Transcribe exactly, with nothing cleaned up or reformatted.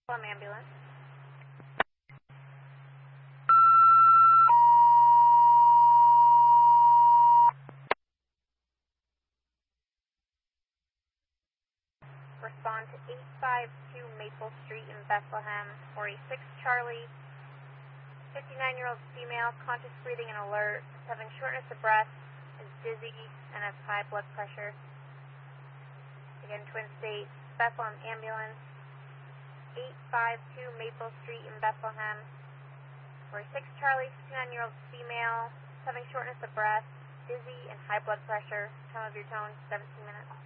Bethlehem ambulance. Respond to eight five two Maple Street in Bethlehem for a six Charlie, fifty-nine-year-old female, conscious breathing and alert, is having shortness of breath, is dizzy, and has high blood pressure. Again, Twin State, Bethlehem ambulance, eight five two Maple Street in Bethlehem for a six Charlie, fifty-nine-year-old female, is having shortness of breath, dizzy, and high blood pressure. Time of your tone, seventeen minutes.